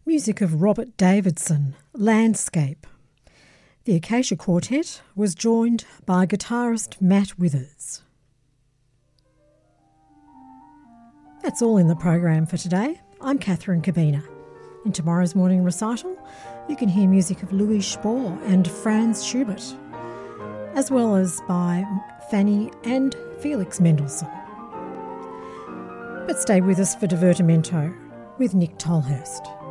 Music of Robert Davidson, Landscape. The Acacia Quartet was joined by guitarist Matt Withers. That's all in the program for today. I'm Catherine Kabina. In tomorrow's morning recital, you can hear music of Louis Spohr and Franz Schubert, as well as by Fanny and Felix Mendelssohn. But stay with us for Divertimento with Nick Tolhurst.